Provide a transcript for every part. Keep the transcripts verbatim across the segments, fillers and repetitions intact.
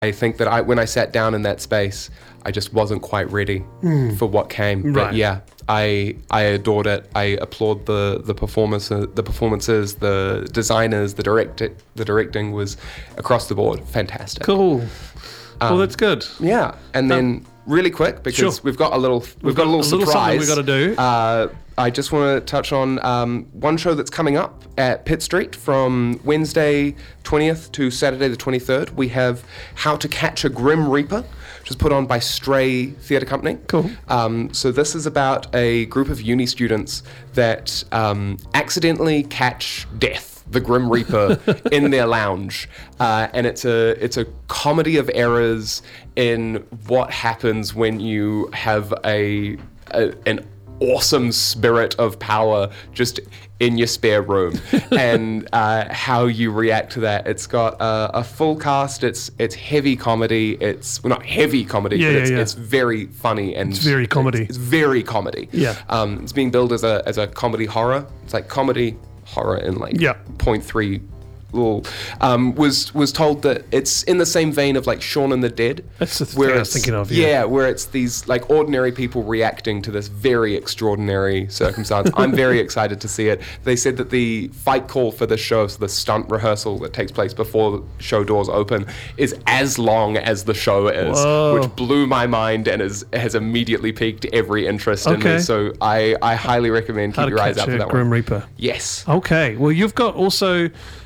I think that I, when I sat down in that space, I just wasn't quite ready mm. for what came. Right. But yeah, I I adored it. I applaud the the performance, the performances, the designers, the direct the directing was across the board fantastic. Cool. Um, well, that's good. Yeah, and then um, really quick because sure. we've got a little we've, we've got, got a little a surprise we've got to do. Uh, I just want to touch on um, one show that's coming up at Pitt Street from Wednesday twentieth to Saturday the twenty-third. We have How to Catch a Grim Reaper, which is put on by Stray Theatre Company. Cool. Um, so this is about a group of uni students that um, accidentally catch death, the Grim Reaper, in their lounge, uh, and it's a it's a comedy of errors in what happens when you have a, a an awesome spirit of power just in your spare room, and uh, how you react to that. It's got uh, a full cast. It's it's heavy comedy. It's well, not heavy comedy, yeah, but yeah, it's, yeah. it's very funny and it's very comedy. It's, it's very comedy. Yeah. Um, it's being billed as a as a comedy horror. It's like comedy horror in like yeah. point three. Little, um, was was told that it's in the same vein of like Shaun of the Dead. That's the where thing I was thinking of. Yeah. yeah, where it's these like ordinary people reacting to this very extraordinary circumstance. I'm very excited to see it. They said that the fight call for the show, so the stunt rehearsal that takes place before the show doors open, is as long as the show is, Whoa. which blew my mind and is, has immediately piqued every interest okay. in me. So I, I highly recommend keep How your eyes Catch out for a that Grim one. Reaper. Yes. Okay. Well, you've got also.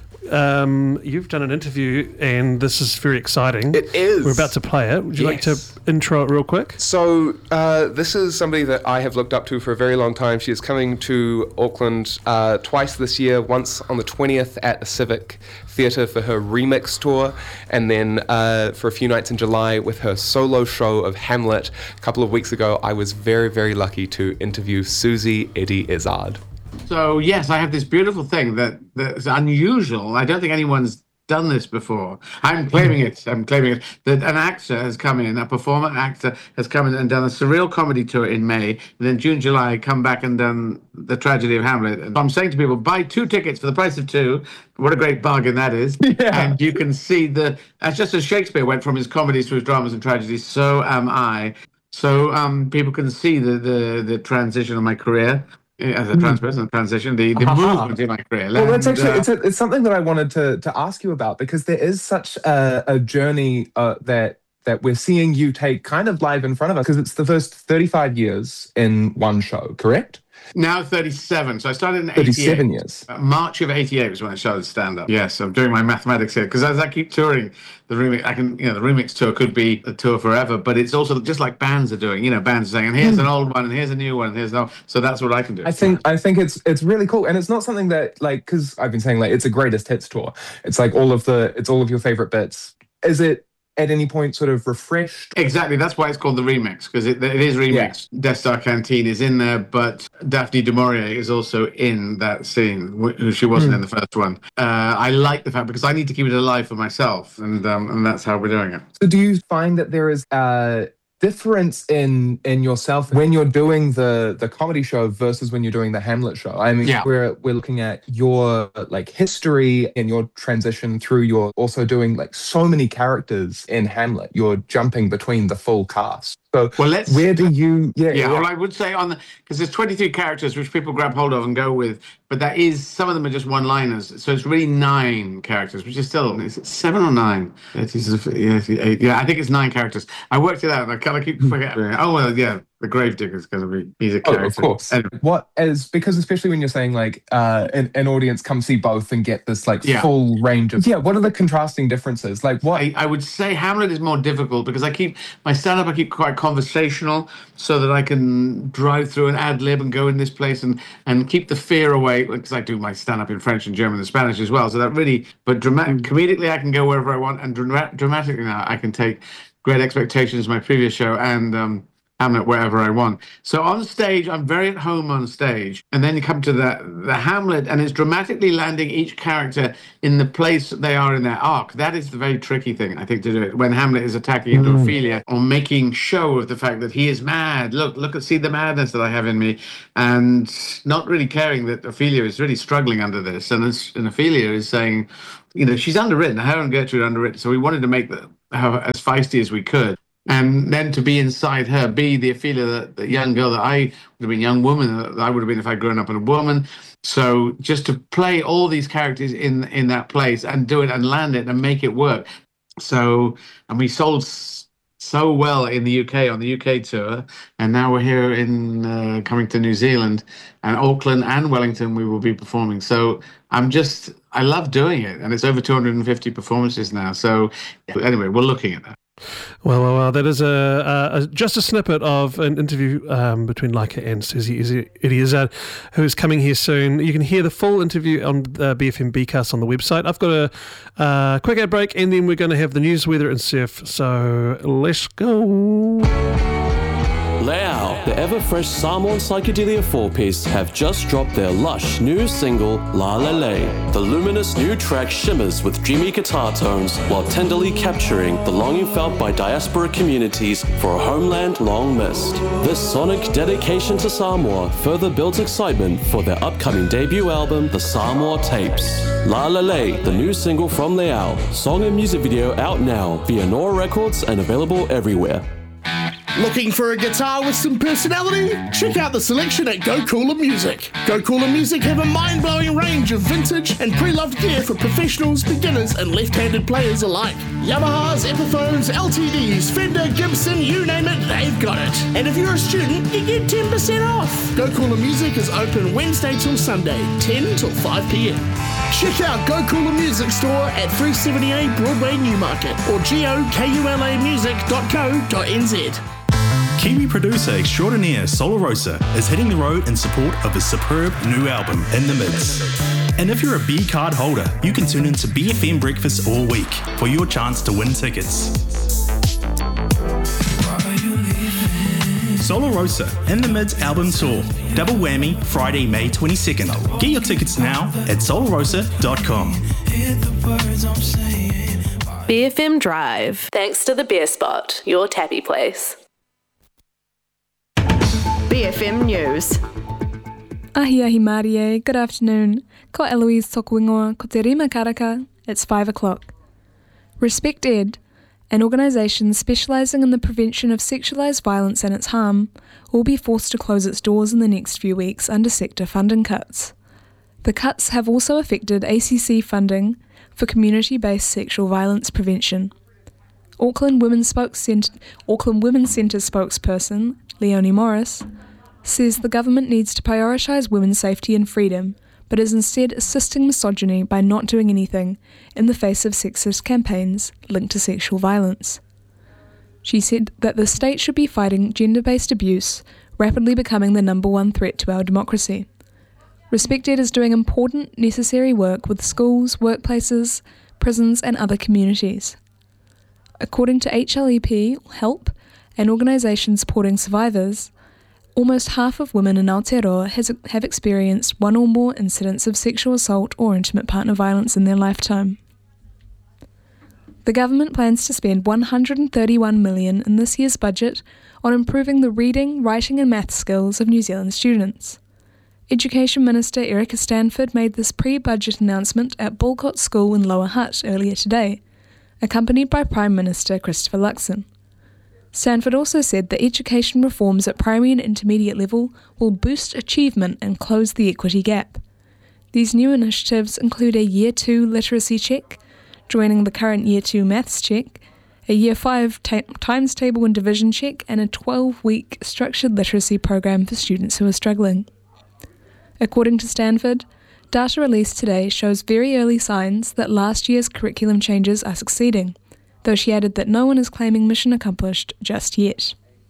Um, you've done an interview, and this is very exciting. It is. We're about to play it. Would you yes. like to intro it real quick? So uh, this is somebody that I have looked up to for a very long time. She is coming to Auckland uh, twice this year, once on the twentieth at the Civic Theatre for her remix tour, and then uh, for a few nights in July with her solo show of Hamlet. A couple of weeks ago, I was very, very lucky to interview Susie Eddie Izzard. So, yes, I have this beautiful thing that that's unusual. I don't think anyone's done this before. I'm claiming it. I'm claiming it. That an actor has come in, a performer actor has come in and done a surreal comedy tour in May, and then June, July, come back and done the tragedy of Hamlet. And I'm saying to people, buy two tickets for the price of two. What a great bargain that is. Yeah. And you can see the, as just as Shakespeare went from his comedies to his dramas and tragedies, so am I. So um, people can see the, the, the transition of my career. As a trans person, transition, the, the movement in my career. Well, that's actually, uh, it's, a, it's something that I wanted to, to ask you about, because there is such a, a journey uh, that that we're seeing you take kind of live in front of us, because it's the first thirty-five years in one show, correct? Now thirty-seven. So I started in thirty-seven eighty-eight. years. Uh, March of eighty-eight was when I started stand-up. Yes, I'm doing my mathematics here, because as I keep touring, the remix, I can, you know, the remix tour could be a tour forever, but it's also just like bands are doing. You know, bands are saying, and here's an old one, and here's a new one, and here's no. So that's what I can do. I think I think it's it's really cool, and it's not something that, like, because I've been saying, like, it's a greatest hits tour. It's like all of the it's all of your favorite bits. Is it at any point sort of refreshed? Exactly, that's why it's called the remix, because it, it is remixed. Yeah. Death Star Canteen is in there, but Daphne du Maurier is also in that scene, who she wasn't mm. in the first one. Uh, I like the fact, because I need to keep it alive for myself, and um, and that's how we're doing it. So do you find that there is a difference in in yourself when you're doing the the comedy show versus when you're doing the Hamlet show? I mean, yeah. we're we're looking at your like history and your transition through your also doing like so many characters in Hamlet. You're jumping between the full cast. So well, let's, where do you... Yeah, yeah, yeah. Well, I would say on the... Because there's twenty-three characters which people grab hold of and go with, but that is... Some of them are just one-liners. So it's really nine characters, which is still... Is it seven or nine? It is, yeah, eight, yeah, I think it's nine characters. I worked it out, and I kind of keep forgetting. Oh, well, yeah. The Gravedigger's going to be... He's a character. Oh, of course. Anyway. What is... Because especially when you're saying, like, uh, an, an audience come see both and get this, like, yeah. full range of... Yeah, what are the contrasting differences? Like, what... I, I would say Hamlet is more difficult, because I keep... My stand-up, I keep quite conversational, so that I can drive through and ad-lib and go in this place and, and keep the fear away, because I do my stand-up in French and German and Spanish as well, so that really... But dramatic, comedically, I can go wherever I want, and dra- dramatically now, I can take Great Expectations, my previous show, and... um Hamlet wherever I want. So on stage, I'm very at home on stage. And then you come to the, the Hamlet, and it's dramatically landing each character in the place they are in their arc. That is the very tricky thing, I think, to do it. When Hamlet is attacking into mm. Ophelia, or making show of the fact that he is mad. Look, look, see the madness that I have in me. And not really caring that Ophelia is really struggling under this. And, and Ophelia is saying, you know, she's underwritten, her and Gertrude underwritten. So we wanted to make the how, as feisty as we could. And then to be inside her, be the Ophelia, the, the young girl that I would have been, young woman that I would have been if I'd grown up in a woman. So just to play all these characters in in that place and do it and land it and make it work. So, and we sold so well in the U K on the U K tour, and now we're here in uh, coming to New Zealand and Auckland and Wellington. We will be performing. So I'm just, I love doing it, and it's over two hundred fifty performances now. So anyway, we're looking at that. Well, well, well, that is a, a, a just a snippet of an interview um, between Laika and Susie Irizar, who is coming here soon. You can hear the full interview on uh, B F M Bcast on the website. I've got a uh, quick ad break, and then we're going to have the news, weather, and surf. So let's go. Leao, the ever-fresh Samoan psychedelia four-piece, have just dropped their lush new single, La La La. The luminous new track shimmers with dreamy guitar tones while tenderly capturing the longing felt by diaspora communities for a homeland long missed. This sonic dedication to Samoa further builds excitement for their upcoming debut album, The Samoa Tapes. La La La, the new single from Leao. Song and music video out now via Nora Records and available everywhere. Looking for a guitar with some personality? Check out the selection at Go Cooler Music. Go Cooler Music have a mind-blowing range of vintage and pre-loved gear for professionals, beginners and left-handed players alike. Yamahas, Epiphones, L T Ds, Fender, Gibson, you name it, they've got it. And if you're a student, you get ten percent off. Go Cooler Music is open Wednesday till Sunday, ten till five p.m. Check out Go Cooler Music Store at three seventy-eight Broadway, Newmarket or gokula music dot co dot n z. Kiwi producer extraordinaire Solar Rosa is hitting the road in support of his superb new album, In the Mids. And if you're a B card holder, you can tune into B F M Breakfast all week for your chance to win tickets. Solar Rosa, In the Mids album tour. Double whammy, Friday, May twenty-second. Get your tickets now at solar rosa dot com. B F M Drive. Thanks to the Beer Spot, your tappy place. B F M News. Ahi ahi Marie, good afternoon. Ko Eloise toku ingoa, ko te rima karaka. It's five o'clock. Respect Ed, an organisation specialising in the prevention of sexualised violence and its harm, will be forced to close its doors in the next few weeks under sector funding cuts. The cuts have also affected A C C funding for community-based sexual violence prevention. Auckland Women's, Centre, Auckland Women's Centre spokesperson, Leonie Morris, says the government needs to prioritise women's safety and freedom, but is instead assisting misogyny by not doing anything in the face of sexist campaigns linked to sexual violence. She said that the state should be fighting gender-based abuse, rapidly becoming the number one threat to our democracy. Respect Ed is doing important, necessary work with schools, workplaces, prisons and other communities. According to H L E P Help, an organisation supporting survivors, almost half of women in Aotearoa has, have experienced one or more incidents of sexual assault or intimate partner violence in their lifetime. The government plans to spend one hundred thirty-one million dollars in this year's budget on improving the reading, writing and math skills of New Zealand students. Education Minister Erica Stanford made this pre-budget announcement at Bulcott School in Lower Hutt earlier today, accompanied by Prime Minister Christopher Luxon. Stanford also said that education reforms at primary and intermediate level will boost achievement and close the equity gap. These new initiatives include a Year two literacy check, joining the current Year two maths check, a Year five ta- times table and division check, and a twelve-week structured literacy program for students who are struggling. According to Stanford, data released today shows very early signs that last year's curriculum changes are succeeding, though she added that no one is claiming mission accomplished just yet.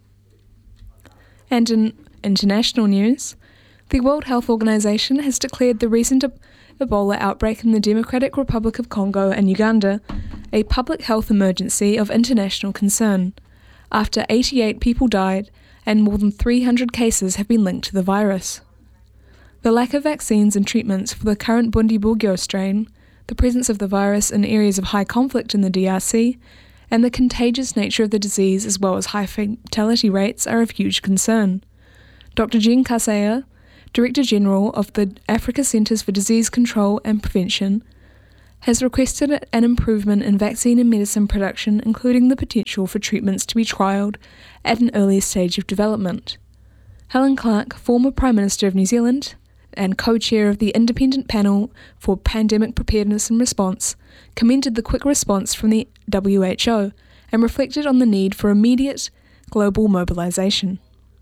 And in international news, the World Health Organization has declared the recent Ebola outbreak in the Democratic Republic of Congo and Uganda a public health emergency of international concern, after eighty-eight people died and more than three hundred cases have been linked to the virus. The lack of vaccines and treatments for the current Bundibugyo strain, the presence of the virus in areas of high conflict in the D R C, and the contagious nature of the disease as well as high fatality rates are of huge concern. Doctor Jean Kaseya, Director General of the Africa Centres for Disease Control and Prevention, has requested an improvement in vaccine and medicine production, including the potential for treatments to be trialled at an earlier stage of development. Helen Clark, former Prime Minister of New Zealand and co-chair of the Independent Panel for Pandemic Preparedness and Response, commended the quick response from the W H O and reflected on the need for immediate global mobilisation.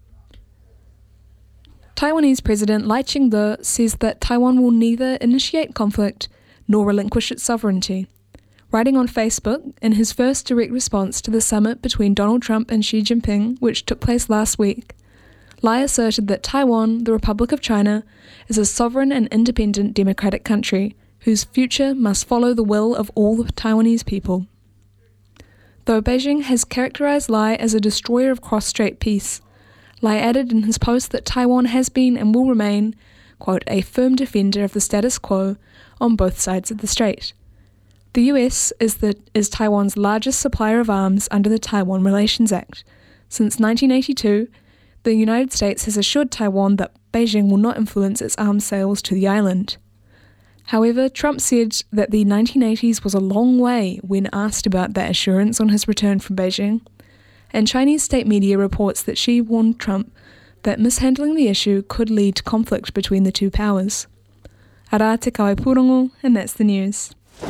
Taiwanese President Lai Ching-te says that Taiwan will neither initiate conflict nor relinquish its sovereignty. Writing on Facebook, in his first direct response to the summit between Donald Trump and Xi Jinping, which took place last week, Lai asserted that Taiwan, the Republic of China, is a sovereign and independent democratic country whose future must follow the will of all the Taiwanese people. Though Beijing has characterized Lai as a destroyer of cross-strait peace, Lai added in his post that Taiwan has been and will remain, quote, a firm defender of the status quo on both sides of the strait. The U S is, the, is Taiwan's largest supplier of arms under the Taiwan Relations Act. Since nineteen eighty-two, the United States has assured Taiwan that Beijing will not influence its arms sales to the island. However, Trump said that the nineteen eighties was a long way when asked about that assurance on his return from Beijing, and Chinese state media reports that Xi warned Trump that mishandling the issue could lead to conflict between the two powers. Ara te kawe purongo, and that's the news.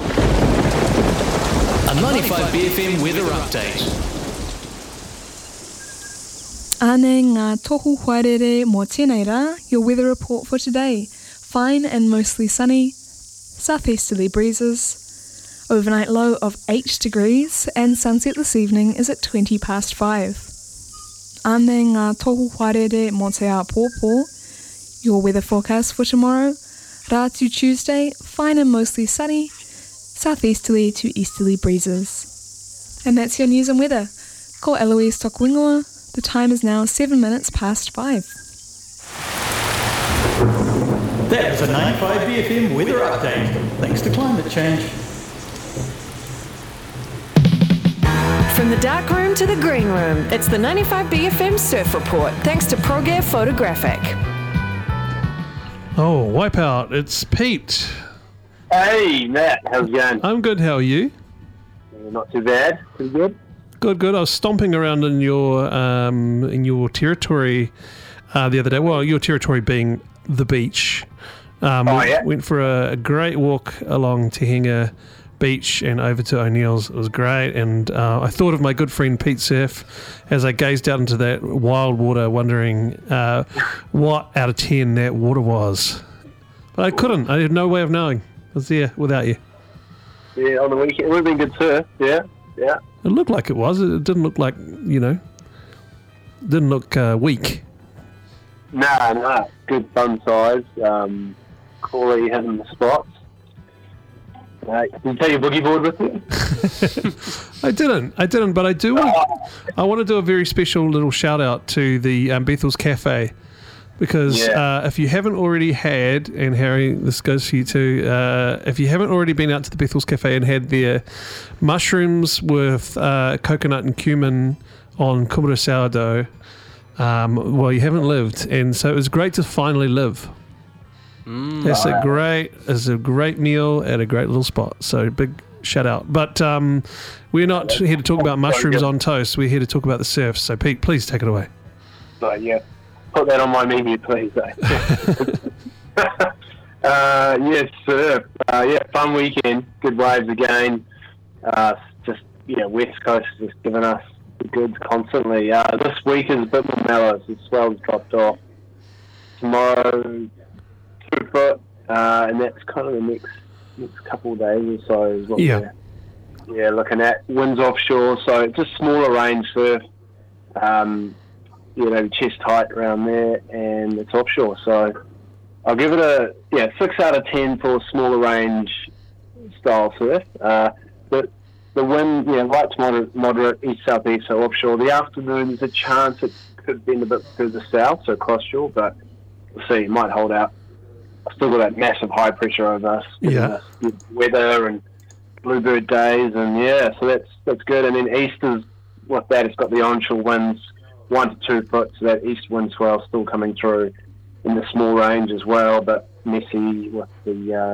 A ninety-five B F M weather update. Ane ngā tohu huarere mō tēnei rā, your weather report for today. Fine and mostly sunny, southeasterly breezes, overnight low of eight degrees, and sunset this evening is at twenty past five. Ane ngā tohu huarere mō te āpōpō, your weather forecast for tomorrow. Rā to Tuesday, fine and mostly sunny, southeasterly to easterly breezes. And that's your news and weather. Ko Eloise Tokuingoa. The time is now seven minutes past five. That was a ninety-five B F M weather update. Thanks to climate change. From the dark room to the green room, it's the ninety-five B F M Surf Report, thanks to ProGear Photographic. Oh, Wipeout, it's Pete. Hey, Matt, how's it going? I'm good, how are you? Yeah, not too bad, pretty good. Good, good. I was stomping around in your um, in your territory uh, the other day. Well, your territory being the beach. Um, oh, yeah? Went for a, a great walk along Te Henga Beach and over to O'Neill's. It was great, and uh, I thought of my good friend Pete Surf as I gazed out into that wild water, wondering uh, what out of ten that water was. But I couldn't. I had no way of knowing. I was there without you. Yeah, on the weekend. It would have been good surf. Yeah, yeah. It looked like it was. It didn't look like, you know, didn't look uh, weak. Nah, nah. Good fun size. Um, quality hitting the spots. Uh, did you take your boogie board with you? I didn't. I didn't, but I do want I want to do a very special little shout out to the um, Bethel's Cafe, because Yeah. uh, if you haven't already had, and Harry, this goes for you too, uh, if you haven't already been out to the Bethel's Cafe and had their mushrooms with uh, coconut and cumin on kumara sourdough, um, well, you haven't lived, and so it was great to finally live. Mm. It's a great, it's a great meal at a great little spot. So big shout out. But um, we're not here to talk about mushrooms on toast. We're here to talk about the surf. So Pete, please take it away. So, yeah. Put that on my menu, please. Eh? uh, yes, surf. Uh, yeah, fun weekend. Good waves again. Uh, just, yeah, West Coast has just given us the goods constantly. Uh, this week is a bit more mellow. So the swell's dropped off. Tomorrow, two foot, uh, and that's kind of the next next couple of days or so is what Yeah. we're yeah, looking at. Winds offshore, so just smaller range surf, um, you know, chest height around there, and it's offshore. So I'll give it a yeah six out of ten for smaller range style surf. Uh, the the wind, yeah, light to moderate, moderate east southeast, so offshore. The afternoon, there's a chance it could bend a bit further south, so cross shore, but we'll see. It might hold out. I've still got that massive high pressure over us. giving Yeah. us good weather and bluebird days, and yeah, so that's that's good. And then east is with that, it's got the onshore winds, one to two foot, so that east wind swell still coming through in the small range as well, but messy with the uh,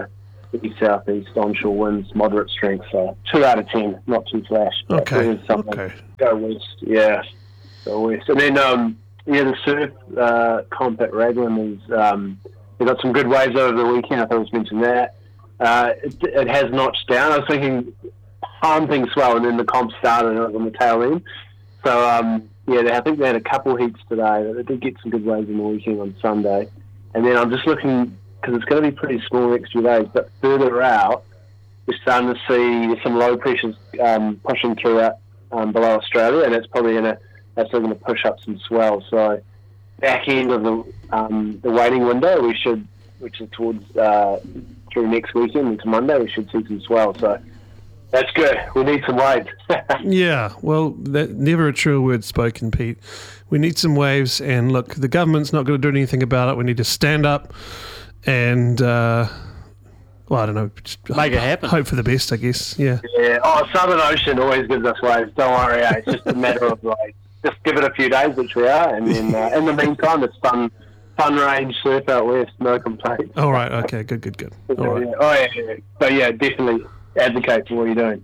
east southeast onshore winds, moderate strength. So two out of ten, not too flash. But Okay. there is something. Okay. Go west, yeah, go west. And then um, yeah, the surf uh, comp at Raglan is um, they got some good waves over the weekend. I thought I was mentioning that. Uh, it, it has notched down. I was thinking pumping swell, and then the comp started and it was on the tail end. So um, yeah, they, I think they had a couple heats today. They did get some good waves in the weekend on Sunday. And then I'm just looking, because it's going to be pretty small next few days, but further out, we're starting to see some low pressures um, pushing through out um, below Australia, and that's probably going to that's going to push up some swell. So back end of the um, the waiting window, we should, which is towards uh, through next weekend into Monday, we should see some swell. So that's good. We need some waves. Yeah, well, that, never a truer word spoken, Pete. We need some waves, and look, the government's not going to do anything about it. We need to stand up and, uh, well, I don't know, just make it happen. Hope for the best, I guess. Yeah. Yeah. Oh, Southern Ocean always gives us waves. Don't worry. Eh? It's just a matter of like, just give it a few days, which we are, and then uh, in the meantime, it's fun, fun range surf out west. No complaints. All right. Okay. Good. Good. Good. All right. Yeah. Oh yeah, yeah. So yeah, definitely advocate for what you're doing.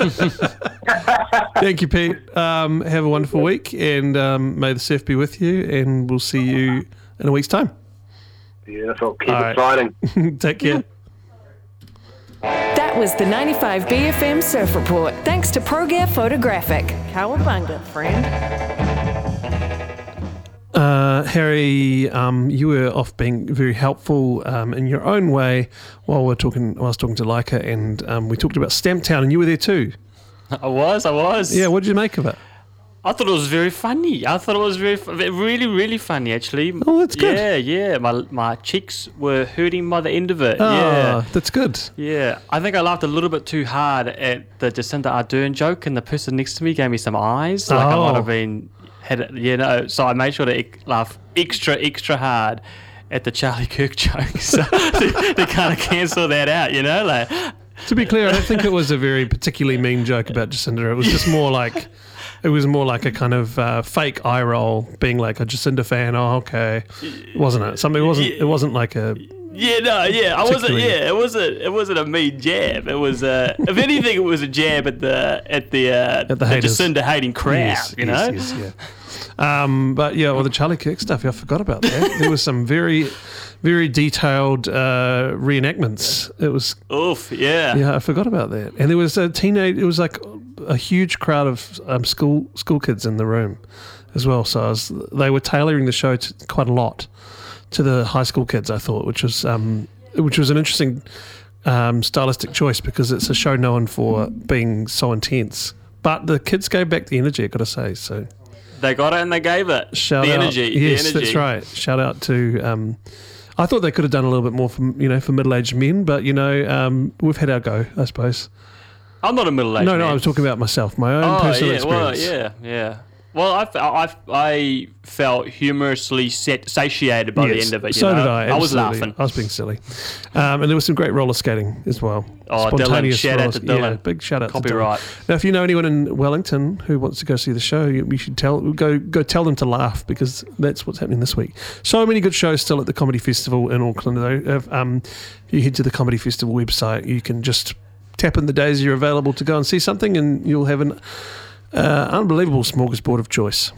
Thank you, Pete. Um, have a wonderful week, and um, may the surf be with you, and we'll see you in a week's time. Beautiful. Keep All it right. exciting. Take care. That was the ninety-five B F M Surf Report, thanks to ProGear Photographic. Cowabunga, friend. Uh, Harry, um, you were off being very helpful um, in your own way while we're talking. While I was talking to Leica, and um, we talked about Stamptown, and you were there too. I was, I was. Yeah, what did you make of it? I thought it was very funny. I thought it was very, fu- really, really funny, actually. Oh, that's good. Yeah, yeah. My my cheeks were hurting by the end of it. Oh, yeah, that's good. yeah. I think I laughed a little bit too hard at the Jacinda Ardern joke, and the person next to me gave me some eyes. Like I Oh. might have been had, it, you know. So I made sure to ec- laugh extra, extra hard at the Charlie Kirk joke, so to, to kind of cancel that out, you know, like. To be clear, I don't think it was a very particularly mean joke about Jacinda. It was just more like, it was more like a kind of uh, fake eye roll, being like a Jacinda fan. Oh, okay, wasn't it? Something. It wasn't. It wasn't like a. Yeah, no, yeah, I wasn't. Particularly- Yeah, it wasn't. It wasn't a mean jab. It was, uh, if anything, it was a jab at the at the uh, At the haters. Jacinda hating crowd. Yes, you know. yes, yes, yeah. Um, but yeah, well, the Charlie Kirk stuff, I forgot about that. There was some very, very detailed uh, reenactments. It was. Oof, yeah. Yeah, I forgot about that. And there was a teenage. It was like a huge crowd of um, school school kids in the room, as well. So I was, they were tailoring the show to quite a lot to the high school kids, I thought, which was um, which was an interesting um, stylistic choice because it's a show known for being so intense. But the kids gave back the energy, I've got to say. So They got it and they gave it. shout the out, energy. yes, the energy. that's right. Shout out to. Um, I thought they could have done a little bit more for you know for middle aged men, but you know um, we've had our go, I suppose. I'm not a middle-aged No, man. no, I was talking about myself, my own oh, personal yeah, experience. well, yeah, yeah. Well, I, f- I, I felt humorously sat- satiated by the Yes, end of it. You so know? did I. I was absolutely. laughing. I was being silly. Um, and there was some great roller skating as well. Oh, Dylan, shout out to roller- Dylan. Yeah, big shout out Copyright. to Dylan. Now, if you know anyone in Wellington who wants to go see the show, you, you should tell go go tell them to laugh because that's what's happening this week. So many good shows still at the Comedy Festival in Auckland. Though, if, um, if you head to the Comedy Festival website, you can just tap in the days you're available to go and see something, and you'll have an uh, unbelievable smorgasbord of choice.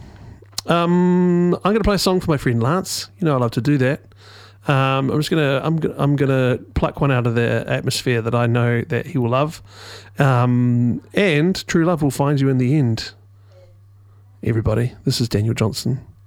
Um, I'm going to play a song for my friend Lance. You know I love to do that. Um, I'm just gonna I'm gonna I'm gonna pluck one out of the atmosphere that I know that he will love, um, and true love will find you in the end. Everybody, this is Daniel Johnson